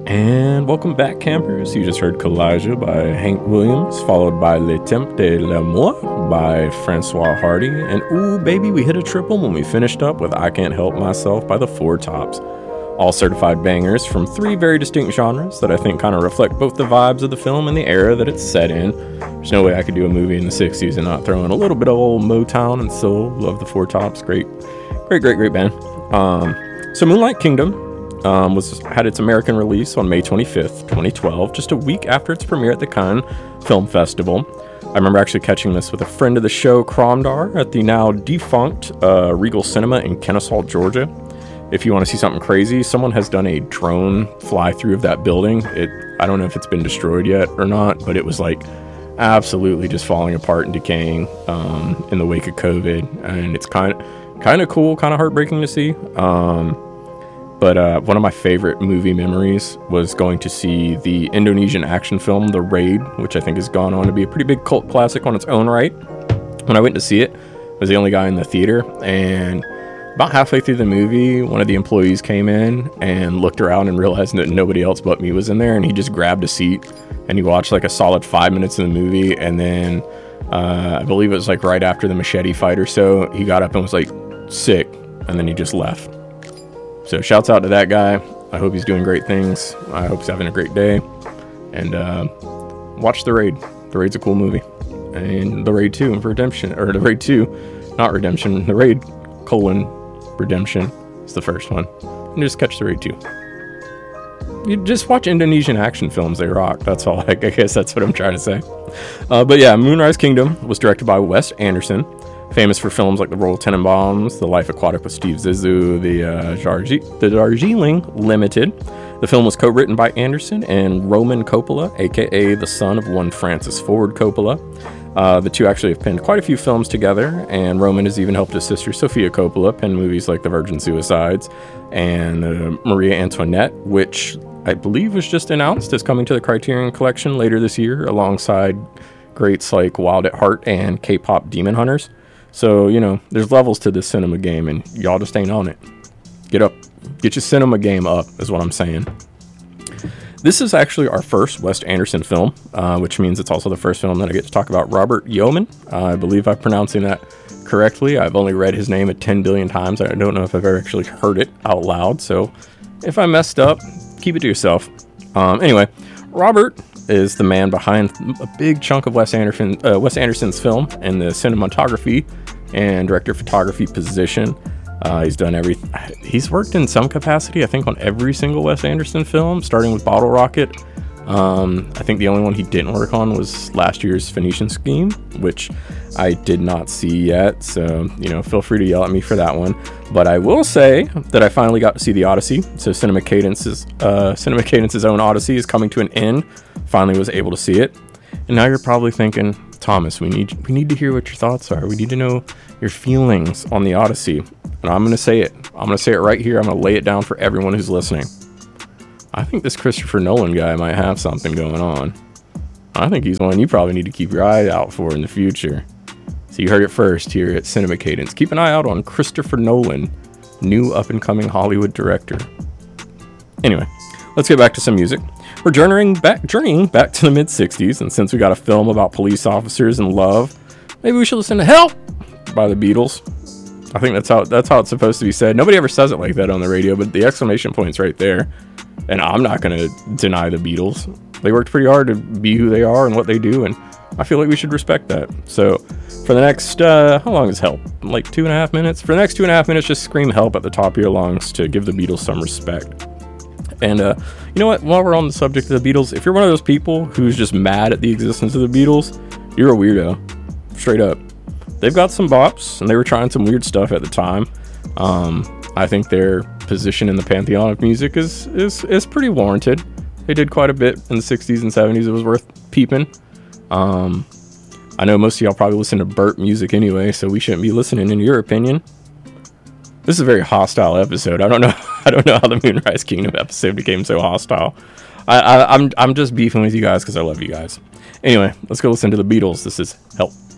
And welcome back, campers. You just heard Kalijah by Hank Williams, followed by Le Temps de l'amour by Francois Hardy. And ooh, baby, we hit a triple when we finished up with I Can't Help Myself by the Four Tops. All certified bangers from three very distinct genres that I think kind of reflect both the vibes of the film and the era that it's set in. There's no way I could do a movie in the 60s and not throw in a little bit of old Motown and soul. Love the Four Tops. Great band. So Moonlight Kingdom had its American release on May 25th, 2012, just a week after its premiere at the Cannes Film Festival. I remember actually catching this with a friend of the show, Kromdar, at the now defunct Regal Cinema in Kennesaw, Georgia. If you want to see something crazy, someone has done a drone fly-through of that building. I don't know if it's been destroyed yet or not, but it was like absolutely just falling apart and decaying in the wake of COVID, and it's kind of cool, kind of heartbreaking to see. But one of my favorite movie memories was going to see the Indonesian action film, The Raid, which I think has gone on to be a pretty big cult classic on its own right. When I went to see it, I was the only guy in the theater, and about halfway through the movie, one of the employees came in and looked around and realized that nobody else but me was in there, and he just grabbed a seat, and he watched like a solid 5 minutes of the movie, and then I believe it was like right after the machete fight or so, he got up and was like, sick, and then he just left. So shouts out to that guy. I hope he's doing great things. I hope he's having a great day. And watch The Raid. The Raid's a cool movie. And The Raid 2 for Redemption, or The Raid 2, not Redemption, The Raid, Redemption is the first one. And just catch The Raid 2. You just watch Indonesian action films, they rock. That's all. I guess that's what I'm trying to say. But yeah, Moonrise Kingdom was directed by Wes Anderson, famous for films like The Royal Tenenbaums, The Life Aquatic with Steve Zissou, the Darjeeling Limited. The film was co-written by Anderson and Roman Coppola, aka the son of one Francis Ford Coppola. The two actually have penned quite a few films together, and Roman has even helped his sister Sofia Coppola pen movies like The Virgin Suicides and Maria Antoinette, which I believe was just announced as coming to the Criterion Collection later this year, alongside greats like Wild at Heart and K-pop Demon Hunters. So, you know, there's levels to this cinema game, and y'all just ain't on it. Get up. Get your cinema game up, is what I'm saying. This is actually our first Wes Anderson film, which means it's also the first film that I get to talk about Robert Yeoman. I believe I'm pronouncing that correctly. I've only read his name 10 billion times. I don't know if I've ever actually heard it out loud, so if I messed up, keep it to yourself. Anyway, Robert is the man behind a big chunk of Wes Anderson's film in the cinematography and director of photography position. He's done everything. He's worked in some capacity, I think, on every single Wes Anderson film, starting with Bottle Rocket. I think the only one he didn't work on was last year's Phoenician Scheme, which I did not see yet. So, you know, feel free to yell at me for that one. But I will say that I finally got to see The Odyssey. So Cinema Cadence's own Odyssey is coming to an end. Finally was able to see it. And now you're probably thinking, Thomas, we need to hear what your thoughts are. We need to know your feelings on The Odyssey. And I'm going to say it. I'm going to say it right here. I'm going to lay it down for everyone who's listening. I think this Christopher Nolan guy might have something going on. I think he's one you probably need to keep your eye out for in the future. So you heard it first here at Cinema Cadence. Keep an eye out on Christopher Nolan, new up-and-coming Hollywood director. Anyway, let's get back to some music. We're journeying back to the mid-'60s, and since we got a film about police officers and love, maybe we should listen to Help by the Beatles. I think that's how it's supposed to be said. Nobody ever says it like that on the radio, but the exclamation point's right there. And I'm not going to deny the Beatles. They worked pretty hard to be who they are and what they do, and I feel like we should respect that. So for the next, how long is Help? Like 2.5 minutes? For the next 2.5 minutes, just scream Help at the top of your lungs to give the Beatles some respect. And you know what? While we're on the subject of the Beatles, if you're one of those people who's just mad at the existence of the Beatles, you're a weirdo. Straight up. They've got some bops, and they were trying some weird stuff at the time. I think their position in the pantheon of music is pretty warranted. They did quite a bit in the 60s and 70s. It was worth peeping. I know most of y'all probably listen to burp music anyway, so we shouldn't be listening in your opinion. This is a very hostile episode. I don't know how the Moonrise Kingdom episode became so hostile. I'm just beefing with you guys because I love you guys. Anyway, let's go listen to the Beatles. This is Help.